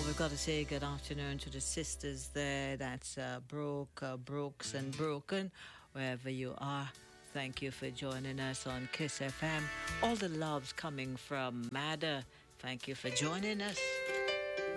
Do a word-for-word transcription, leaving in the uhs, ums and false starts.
we've got to say good afternoon to the sisters there. That's uh, Brooke, uh, Brooks, and Broken, wherever you are. Thank you for joining us on Kiss F M. All the loves coming from Madder. Thank you for joining us.